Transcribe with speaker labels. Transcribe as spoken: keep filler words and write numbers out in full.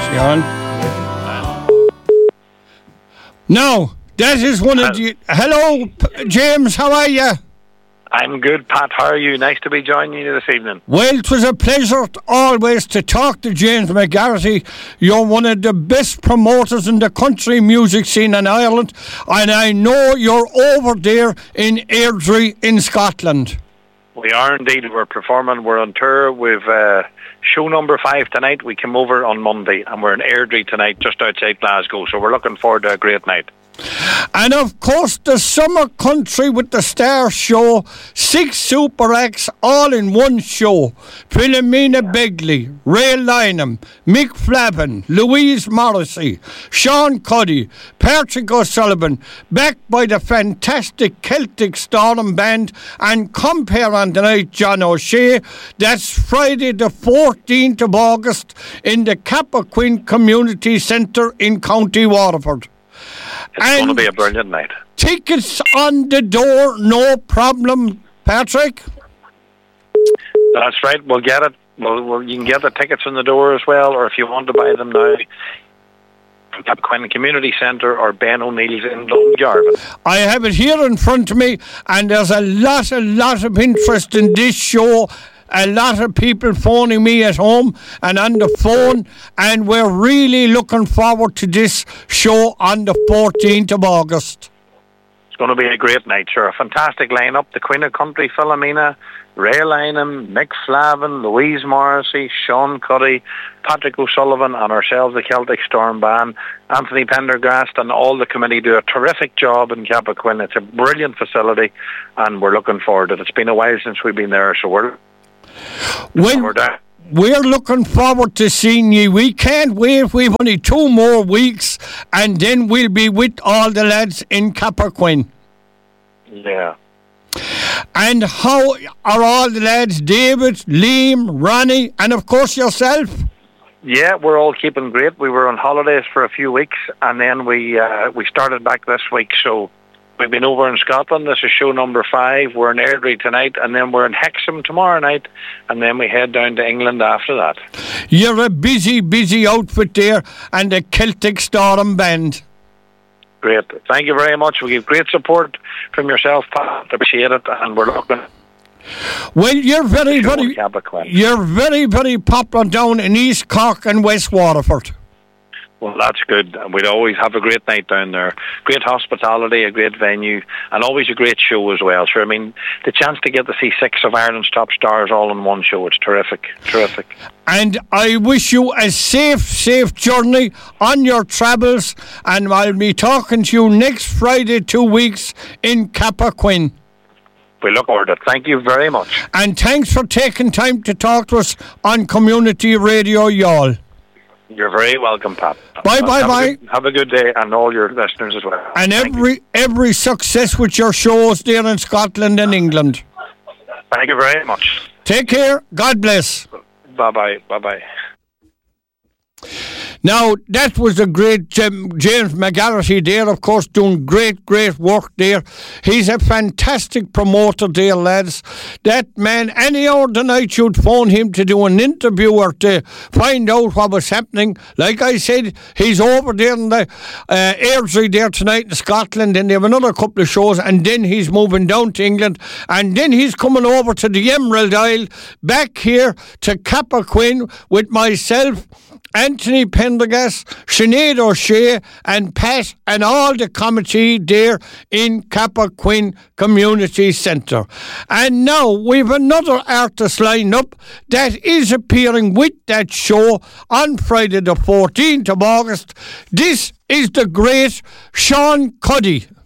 Speaker 1: Sean. Now, that is one of the... Hello, P- James, how are you?
Speaker 2: I'm good, Pat. How are you? Nice to be joining you this evening.
Speaker 1: Well, it was a pleasure t- always to talk to James McGarity. You're one of the best promoters in the country music scene in Ireland, and I know you're over there in Airdrie in Scotland.
Speaker 2: We are indeed. We're performing. We're on tour. We've uh, show number five tonight. We came over on Monday, and we're in Airdrie tonight, just outside Glasgow. So we're looking forward to a great night.
Speaker 1: And of course, the summer country with the Star Show, six super acts all in one show. Philomena Begley, Ray Lynham, Mick Flavin, Louise Morrissey, Sean Cuddy, Patrick O'Sullivan, backed by the fantastic Celtic Storm Band, and compare on tonight John O'Shea. That's Friday the fourteenth of August in the Cappoquin Community Centre in County Waterford.
Speaker 2: It's and going to be a brilliant night.
Speaker 1: Tickets on the door, no problem, Patrick?
Speaker 2: That's right. We'll get it. We'll, we'll, you can get the tickets on the door as well, or if you want to buy them now, from Cappoquin Community Centre or Ben O'Neill's in Dungarvan.
Speaker 1: I have it here in front of me, and there's a lot, a lot of interest in this show. A lot of people phoning me at home and on the phone, and we're really looking forward to this show on the fourteenth of August.
Speaker 2: It's going to be a great night, sure. A fantastic lineup. The Queen of Country, Philomena, Ray Lynham, Mick Flavin, Louise Morrissey, Sean Cuddy, Patrick O'Sullivan, and ourselves, the Celtic Storm Band. Anthony Pendergast and all the committee do a terrific job in Cappoquin. It's a brilliant facility, and we're looking forward to it. It's been a while since we've been there, so we're...
Speaker 1: Well, we're looking forward to seeing you. We can't wait. We've only two more weeks, and then we'll be with all the lads in Cappoquin.
Speaker 2: Yeah.
Speaker 1: And how are all the lads? David, Liam, Ronnie, and of course yourself?
Speaker 2: Yeah, we're all keeping great. We were on holidays for a few weeks, and then we uh, we started back this week, so... We've been over in Scotland. This is show number five. We're in Airdrie tonight, and then we're in Hexham tomorrow night, and then we head down to England after that.
Speaker 1: You're a busy, busy outfit there, and the Celtic Storm Band.
Speaker 2: Great. Thank you very much. We give great support from yourself, Pat. Appreciate it, and we're looking...
Speaker 1: Well, you're very, very... You're very, very popular down in East Cork and West Waterford.
Speaker 2: Well, that's good. And we'd always have a great night down there. Great hospitality, a great venue, and always a great show as well. Sure, I mean, the chance to get to see six of Ireland's top stars all in one show, it's terrific, terrific.
Speaker 1: And I wish you a safe, safe journey on your travels, and I'll be talking to you next Friday, two weeks, in Cappoquin.
Speaker 2: We look forward to it. Thank you very much.
Speaker 1: And thanks for taking time to talk to us on Community Radio Youghal.
Speaker 2: You're very welcome, Pat.
Speaker 1: Bye, bye,
Speaker 2: have
Speaker 1: bye.
Speaker 2: A good, have a good day, and all your listeners as well.
Speaker 1: And
Speaker 2: Thank
Speaker 1: every
Speaker 2: you.
Speaker 1: every success with your shows there in Scotland and England.
Speaker 2: Thank you very much.
Speaker 1: Take care. God bless.
Speaker 2: Bye-bye. Bye-bye.
Speaker 1: Now, that was the great James McGarity there, of course, doing great, great work there. He's a fantastic promoter there, lads. That man, any other night you'd phone him to do an interview or to find out what was happening. Like I said, he's over there in the uh, Airdrie there tonight in Scotland, and they have another couple of shows, and then he's moving down to England, and then he's coming over to the Emerald Isle, back here to Cappoquin with myself, Anthony Pendergast, Sinead O'Shea and Pat and all the committee there in Cappoquin Community Centre. And now we've another artist lined up that is appearing with that show on Friday the fourteenth of August. This is the great Sean Cuddy.